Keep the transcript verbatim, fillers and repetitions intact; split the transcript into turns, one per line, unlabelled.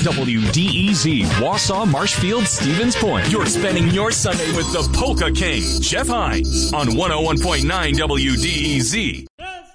W D E Z, Wausau, Marshfield, Stevens Point. You're spending your Sunday with the Polka King, Jeff Hines, on one oh one point nine W D E Z.